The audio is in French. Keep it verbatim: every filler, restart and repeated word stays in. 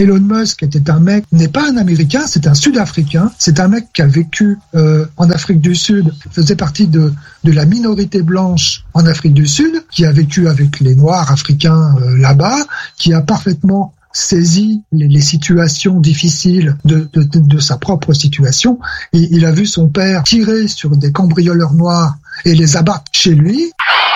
Elon Musk était un mec, n'est pas un Américain, c'est un Sud-Africain. C'est un mec qui a vécu euh, en Afrique du Sud, faisait partie de, de la minorité blanche en Afrique du Sud, qui a vécu avec les Noirs africains euh, là-bas, qui a parfaitement saisi les, les situations difficiles de, de, de, de sa propre situation. Et il a vu son père tirer sur des cambrioleurs noirs et les abattre chez lui.